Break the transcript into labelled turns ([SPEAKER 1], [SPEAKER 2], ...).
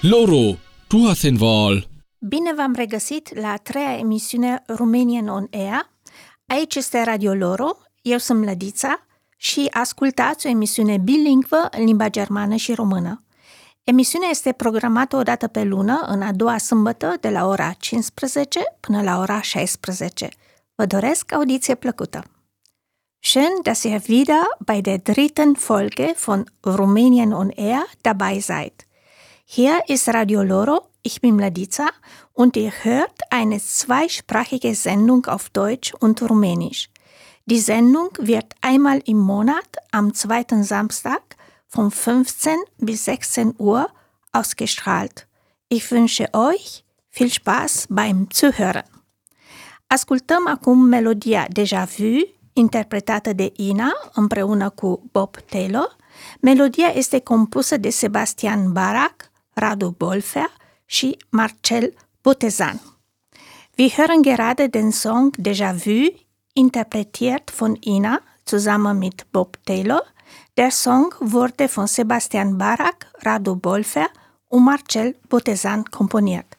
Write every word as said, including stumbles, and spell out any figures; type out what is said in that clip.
[SPEAKER 1] Loro, du hast den Wahl.
[SPEAKER 2] Bine v-am regăsit la a treia emisiune Romanian on Air. Aici este Radio Loro, eu sunt Mlădița și ascultați o emisiune bilingvă în limba germană și română. Emisiunea este programată o dată pe lună, în a doua sâmbătă, de la ora cincisprezece până la ora șaisprezece. Vă doresc audiție plăcută! Schön, dass ihr wieder bei der dritten Folge von Romanian on Air dabei seid. Hier ist Radio Loro, ich bin Mlădița und ihr hört eine zweisprachige Sendung auf Deutsch und Rumänisch. Die Sendung wird einmal im Monat am zweiten Samstag von fünfzehn bis sechzehn Uhr ausgestrahlt. Ich wünsche euch viel Spaß beim Zuhören. Ascultăm acum melodia Déjà Vu, interpretată de Ina împreună cu Bob Taylor. Melodia este compusă de Sebastian Barak, Radu Bolfer și Marcel Botezan. Wir hören gerade den Song Déjà Vu, interpretiert von Ina zusammen mit Bob Taylor. Der Song wurde von Sebastian Barak, Radu Bolfer und Marcel Botezan komponiert.